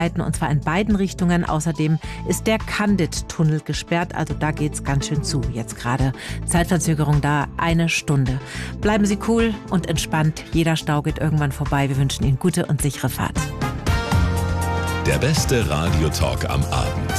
und zwar in beiden Richtungen. Außerdem ist der Candid-Tunnel gesperrt, also da geht's ganz schön zu jetzt gerade. Zeitverzögerung da 1 Stunde. Bleiben Sie cool und entspannt, jeder Stau geht irgendwann vorbei. Wir wünschen Ihnen gute und sichere Fahrt. Der beste Radiotalk am Abend.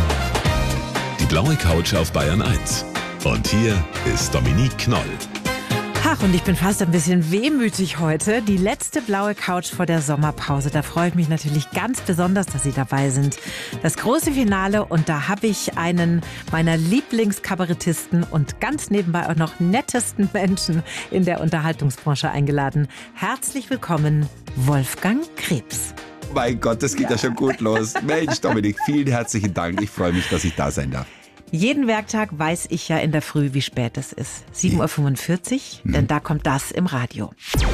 Die blaue Couch auf Bayern 1. Und hier ist Dominique Knoll. Ach, und ich bin fast ein bisschen wehmütig heute. Die letzte blaue Couch vor der Sommerpause. Da freue ich mich natürlich ganz besonders, dass Sie dabei sind. Das große Finale, und da habe ich einen meiner Lieblingskabarettisten und ganz nebenbei auch noch nettesten Menschen in der Unterhaltungsbranche eingeladen. Herzlich willkommen, Wolfgang Krebs. Mein Gott, das geht ja schon gut los. Mensch, Dominik, vielen herzlichen Dank. Ich freue mich, dass ich da sein darf. Jeden Werktag weiß ich ja in der Früh, wie spät es ist. 7.45 Uhr, denn da kommt das im Radio.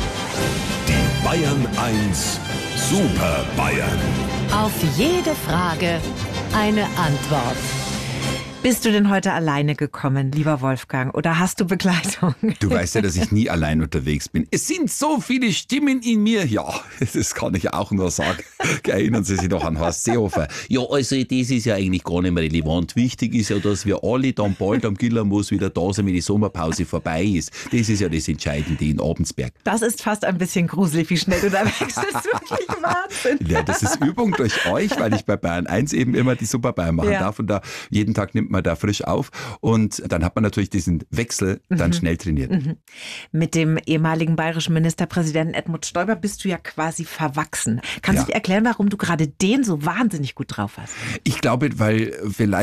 Die Bayern 1 Super Bayern. Auf jede Frage eine Antwort. Bist du denn heute alleine gekommen, lieber Wolfgang, oder hast du Begleitung? Du weißt ja, dass ich nie allein unterwegs bin. Es sind so viele Stimmen in mir. Ja, das kann ich auch nur sagen. Erinnern Sie sich noch an Horst Seehofer. Ja, also das ist ja eigentlich gar nicht mehr relevant. Wichtig ist ja, dass wir alle dann bald am Gillermoos wieder da sind, wenn die Sommerpause vorbei ist. Das ist ja das Entscheidende in Abensberg. Das ist fast ein bisschen gruselig, wie schnell du da wächst. Das ist wirklich Wahnsinn. Ja, das ist Übung durch euch, weil ich bei Bayern 1 eben immer die Super Bayern machen darf. Und da jeden Tag nimmt man da frisch auf und dann hat man natürlich diesen Wechsel dann schnell trainiert. Mit dem ehemaligen bayerischen Ministerpräsidenten Edmund Stoiber bist du ja quasi verwachsen. Kannst du dir erklären, warum du gerade den so wahnsinnig gut drauf hast? Ich glaube, weil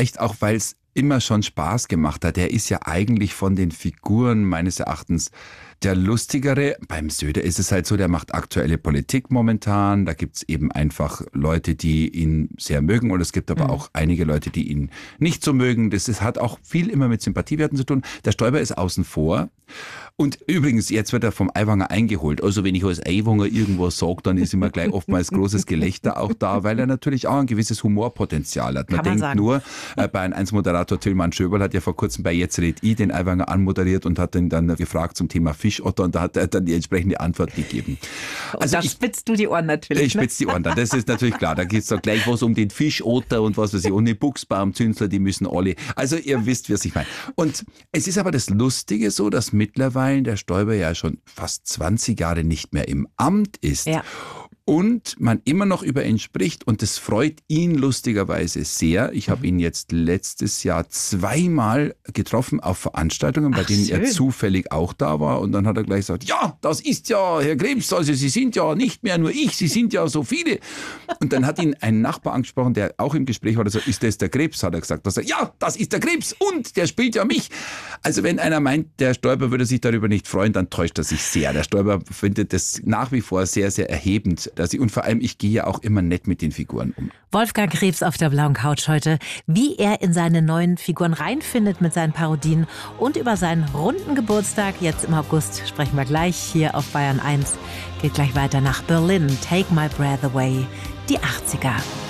es immer schon Spaß gemacht hat. Er ist ja eigentlich von den Figuren meines Erachtens der lustigere. Beim Söder ist es halt so, der macht aktuelle Politik momentan. Da gibt's eben einfach Leute, die ihn sehr mögen, und es gibt aber auch einige Leute, die ihn nicht so mögen. Das hat auch viel immer mit Sympathiewerten zu tun. Der Stoiber ist außen vor. Und übrigens, jetzt wird er vom Aiwanger eingeholt. Also wenn ich als Aiwanger irgendwas sage, dann ist immer gleich oftmals großes Gelächter auch da, weil er natürlich auch ein gewisses Humorpotenzial hat. Man denkt nur, Bayern 1 Moderator Tillmann Schöberl hat ja vor kurzem bei Jetzt red ich den Aiwanger anmoderiert und hat ihn dann gefragt zum Thema Fischotter, und da hat er dann die entsprechende Antwort gegeben. Also da spitzt du die Ohren natürlich. Ich spitze die Ohren dann, das ist natürlich klar. Da geht es dann gleich was um den Fischotter und was weiß ich, und den Buchsbaumzünsler, die müssen alle. Also ihr wisst, was ich meine. Und es ist aber das Lustige so, dass mittlerweile der Stoiber ja schon fast 20 Jahre nicht mehr im Amt ist. Ja. Und man immer noch über ihn spricht, und das freut ihn lustigerweise sehr. Ich habe ihn jetzt letztes Jahr 2-mal getroffen auf Veranstaltungen, bei denen er zufällig auch da war, und dann hat er gleich gesagt, ja, das ist ja Herr Krebs, also Sie sind ja nicht mehr nur ich, Sie sind ja so viele. Und dann hat ihn ein Nachbar angesprochen, der auch im Gespräch war, der sagt, ist das der Krebs? Hat er gesagt. Er sagt, ja, das ist der Krebs, und der spielt ja mich. Also wenn einer meint, der Stoiber würde sich darüber nicht freuen, dann täuscht er sich sehr. Der Stoiber findet das nach wie vor sehr, sehr erhebend. Und vor allem, ich gehe ja auch immer nett mit den Figuren um. Wolfgang Krebs auf der blauen Couch heute. Wie er in seine neuen Figuren reinfindet mit seinen Parodien und über seinen runden Geburtstag, jetzt im August, sprechen wir gleich hier auf Bayern 1. Geht gleich weiter nach Berlin. Take My Breath Away. Die 80er.